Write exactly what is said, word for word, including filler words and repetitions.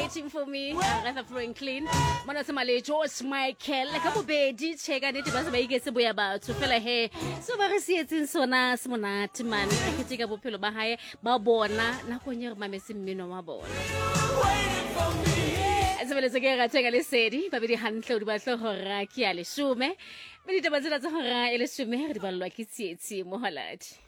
waiting for me, Aretha Franklin. Mona Samale, George Michael. Like a baby, check and it was by guess boy about to feel a hair. So very see in Sona, Simonat, man. I can take a pupil behind Babona, Naponia, my missing Mino Mabon. As well as a girl, I take a listen, but the hand cloud by Hora Kiali Shume. But it was a Hora Elisume, but like it's Mohalat.